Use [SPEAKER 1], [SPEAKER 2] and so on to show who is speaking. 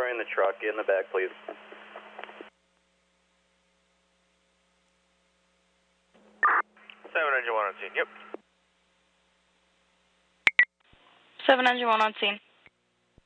[SPEAKER 1] storing the truck in the back, please.
[SPEAKER 2] 7 engine 1 on scene, yep.
[SPEAKER 3] 7 engine 1 on scene.